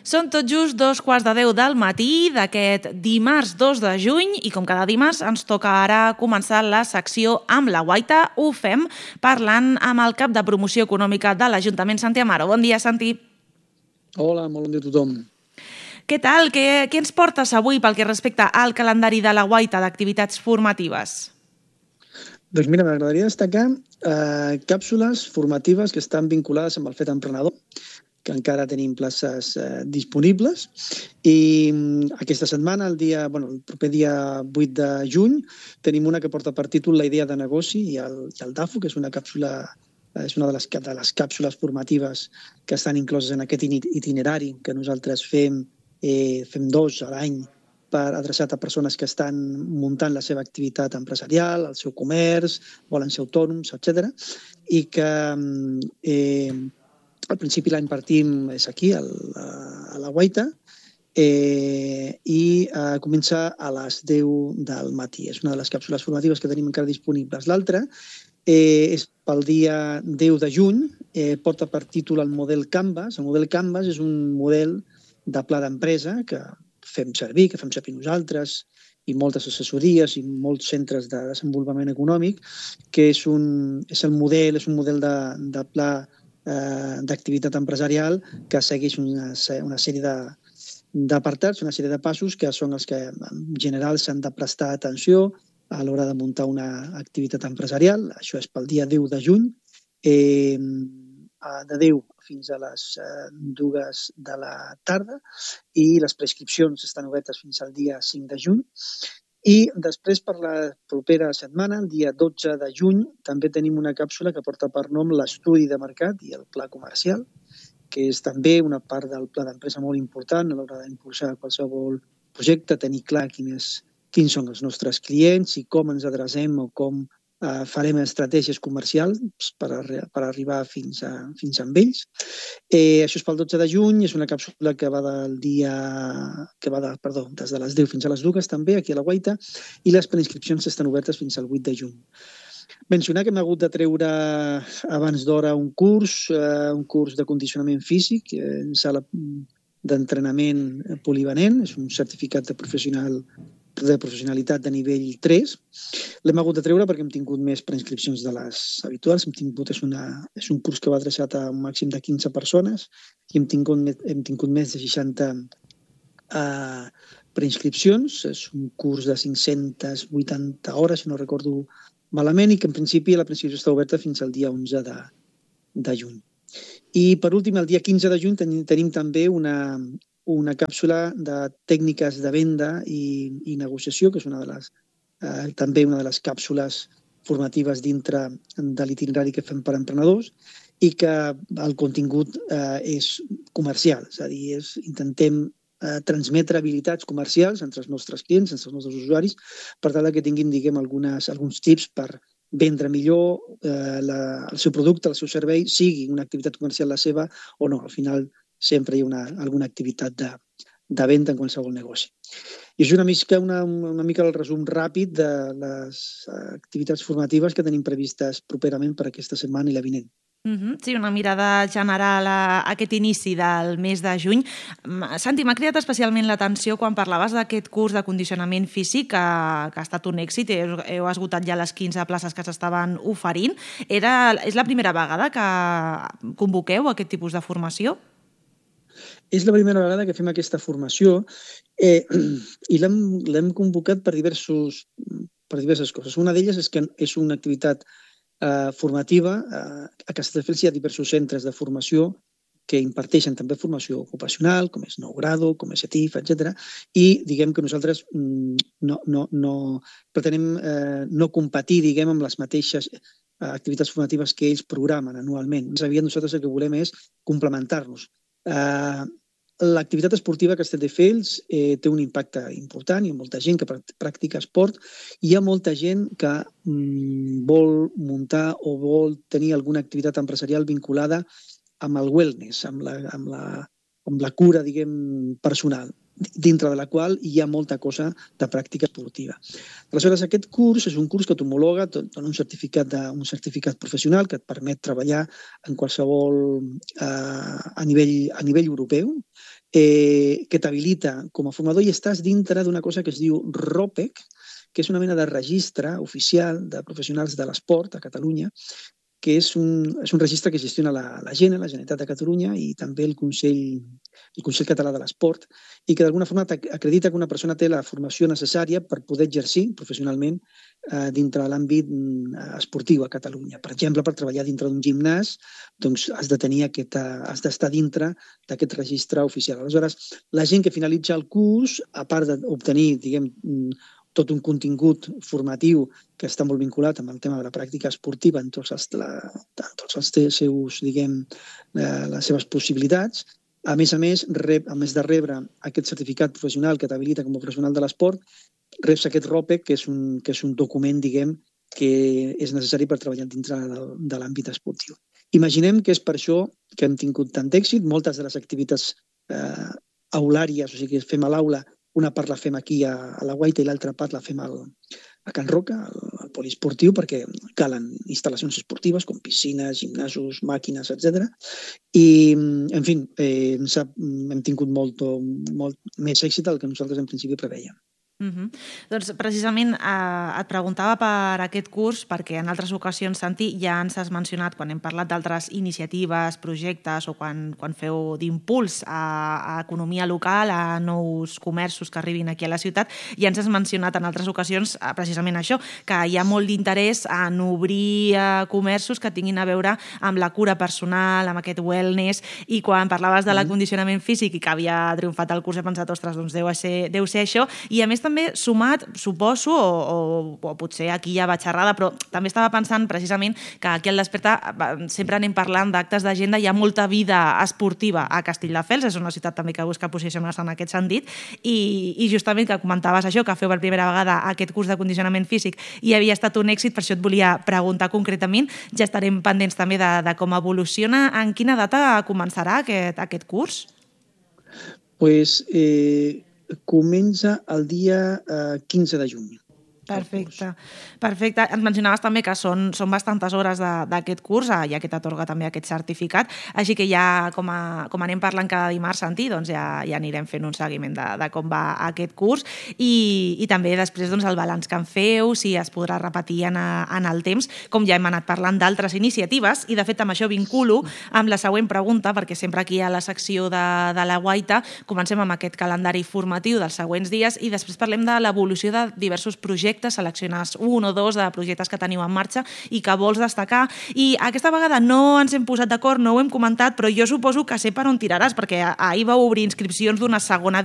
Són tot just 2:15 del matí d'aquest dimarts 2 de juny i com cada dimarts ens toca ara començar la secció amb la Guaita. Ho fem parlant amb el cap de promoció econòmica de l'Ajuntament, Santi Amaro. Bon dia, Santi. Hola, molt bon dia a tothom. Què tal? Què ens portes avui pel que respecta al calendari de la Guaita d'activitats formatives? Doncs mira, m'agradaria destacar càpsules formatives que estan vinculades amb el fet emprenedor, que encara tenim places disponibles. I aquesta setmana, el proper dia 8 de juny, tenim una que porta per títol La idea de negoci i el DAFO, que és una de les càpsules formatives que estan incloses en aquest itinerari que nosaltres fem 2 a l'any adreçat a persones que estan muntant la seva activitat empresarial, el seu comerç, volen ser autònoms, etc. I que al principi la impartim és aquí, a la Guaita, i comença a les 10 del matí. És una de les càpsules formatives que tenim encara disponibles. L'altra és pel dia 10 de juny, porta per títol el model Canvas. El model Canvas és un model de pla d'empresa que fem servir nosaltres i moltes assessories i molts centres de desenvolupament econòmic, que és un model de pla d'activitat empresarial que segueix una sèrie d'apartats, una sèrie de passos que són els que en general s'han de prestar atenció a l'hora de muntar una activitat empresarial. Això és pel dia 10 de juny, de 10 fins a les 2 de la tarda, i les prescripcions estan obertes fins al dia 5 de juny. I després, per la propera setmana, el dia 12 de juny, també tenim una càpsula que porta per nom l'estudi de mercat i el pla comercial, que és també una part del pla d'empresa molt important a l'hora d'impulsar qualsevol projecte, tenir clar quins són els nostres clients i com ens adrecem o com farem estratègies comercials per arribar fins a ells. Això és pel 12 de juny, és una càpsula que va des de les 10 fins a les 2 també, aquí a la Guaita, i les preinscripcions estan obertes fins al 8 de juny. Mencionar que hem hagut de treure abans d'hora un curs de condicionament físic en sala d'entrenament polivalent, és un certificat de professionalitat de nivell 3. L'hem hagut de treure perquè hem tingut més preinscripcions de les habituals. És un curs que va adreçat a un màxim de 15 persones i hem tingut més de 60 preinscripcions. És un curs de 580 hores, si no recordo malament, i que en principi la preinscripció està oberta fins al dia 11 de juny. I per últim, el dia 15 de juny tenim també una càpsula de tècniques de venda i negociació, que és també una de les càpsules formatives dintre de l'itinerari que fem per emprenedors, i que el contingut és comercial, és a dir, intentem transmetre habilitats comercials entre els nostres clients, entre els nostres usuaris, per tal que tinguin, alguns tips per vendre millor el seu producte, el seu servei, sigui una activitat comercial la seva o no. Al final sempre hi ha alguna activitat de venda en qualsevol negoci. I és una mica el resum ràpid de les activitats formatives que tenim previstes properament per aquesta setmana i la vinent. Sí, una mirada general a aquest inici del mes de juny. Santi, m'ha cridat especialment l'atenció quan parlaves d'aquest curs de condicionament físic que ha estat un èxit. Heu esgotat ja les 15 places que s'estaven oferint. És la primera vegada que convoqueu aquest tipus de formació? És la primera vegada que fem aquesta formació i l'hem convocat per diverses coses. Una d'elles és que és una activitat formativa. A Castelldefels hi ha diversos centres de formació que imparteixen també formació ocupacional, com és Nou Grado, com és ETIF, etc. I diguem que nosaltres no pretenem no competir amb les mateixes activitats formatives que ells programen anualment. Nosaltres el que volem és complementar-nos. L'activitat esportiva a Castelldefels té un impacte important, hi ha molta gent que practica esport, i hi ha molta gent que vol muntar o vol tenir alguna activitat empresarial vinculada amb el wellness, amb la cura, personal, dintre de la qual hi ha molta cosa de pràctica esportiva. Aleshores, aquest curs és un curs que t'homologa, dona un certificat professional que et permet treballar en qualsevol a nivell europeu, que t'habilita com a formador i estàs dintre d'una cosa que es diu ROPEC, que és una mena de registre oficial de professionals de l'esport a Catalunya, que és un registre que gestiona la Generalitat de Catalunya i també el Consell Català de l'Esport, i que d'alguna forma acredita que una persona té la formació necessària per poder exercir professionalment dintre de l'àmbit esportiu a Catalunya. Per exemple, per treballar dintre d'un gimnàs, doncs has d'estar dintre d'aquest registre oficial. Aleshores, la gent que finalitza el curs, a part d'obtenir, diguem, tot un contingut formatiu que està molt vinculat amb el tema de la pràctica esportiva en tots els seus, diguem, les seves possibilitats. A més, a més de rebre aquest certificat professional que t'habilita com a professional de l'esport, reps aquest ROPEC, que és un document, diguem, que és necessari per treballar dintre de l'àmbit esportiu. Imaginem que és per això que hem tingut tant d'èxit. Moltes de les activitats aulàries, o sigui, que fem a l'aula, una part la fem aquí a la Guaita i l'altra part la fem a Can Roca, al poliesportiu, perquè calen instal·lacions esportives com piscines, gimnasos, màquines, etc. I, en fi, hem tingut molt més èxit del que nosaltres en principi preveiem. Doncs precisament et preguntava per aquest curs perquè en altres ocasions, Santi, ja ens has mencionat quan hem parlat d'altres iniciatives, projectes o quan feu d'impuls a economia local, a nous comerços que arribin aquí a la ciutat, ja ens has mencionat en altres ocasions precisament això, que hi ha molt d'interès en obrir comerços que tinguin a veure amb la cura personal, amb aquest wellness, i quan parlaves de l'acondicionament físic i que havia triomfat el curs he pensat, ostres, doncs deu ser això, i a més també sumat, suposo, o potser aquí ja va xerrada, però també estava pensant precisament que aquí al Desperta sempre anem parlant d'actes d'agenda, hi ha molta vida esportiva a Castelldefels, és una ciutat també que busca posicionar-se en aquest sentit, i justament que comentaves això, que feu per primera vegada aquest curs de condicionament físic i havia estat un èxit, per això et volia preguntar concretament, ja estarem pendents també de com evoluciona. En quina data començarà aquest curs? Pues comença el dia 15 de juny. Perfecte. Ens mencionaves també que són bastantes hores d'aquest curs, ja que t'atorga també aquest certificat, així que ja, com anem parlant cada dimarts, Santi, doncs ja anirem fent un seguiment de com va aquest curs i també després doncs, el balanç que en feu, si es podrà repetir en el temps, com ja hem anat parlant d'altres iniciatives, i de fet amb això vinculo amb la següent pregunta, perquè sempre aquí a la secció de la Guaita comencem amb aquest calendari formatiu dels següents dies i després parlem de l'evolució de diversos projectes, selecciones un o dos de projectes que teniu en marxa i que vols destacar, i aquesta vegada no ens hem posat d'acord, no ho hem comentat, però jo suposo que sé per on tiraràs, perquè ahir vau obrir inscripcions d'una segona